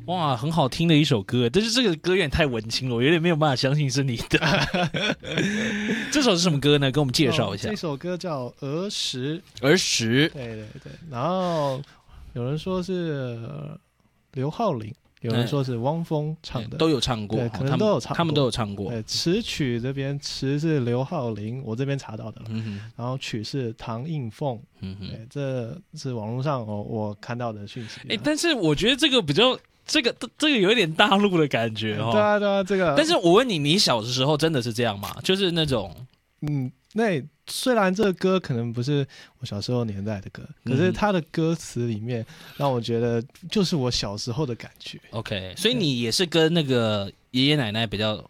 哇，很好听的一首歌，但是这个歌有点太文青了，我有点没有办法相信是你的。这首是什么歌呢？跟我们介绍一下。 这首歌叫《儿时》， 儿时， 对，然后有人说是刘浩霖，有人说是汪峰唱的， 都有唱过， 对，可能都有唱过， 他们都有唱过。 对，词曲这边词是刘浩霖，我这边查到的了，然后曲是唐映凤，对，这是网络上我看到的讯息。 但是我觉得这个比较。这个有一点大陆的感觉哦。 对啊，这个。 但是我问你，你小的时候真的是这样吗？就是那种， 那虽然这个歌可能不是我小时候年代的歌，可是它的歌词里面让我觉得就是我小时候的感觉。 OK， 所以你也是跟那个爷爷奶奶比较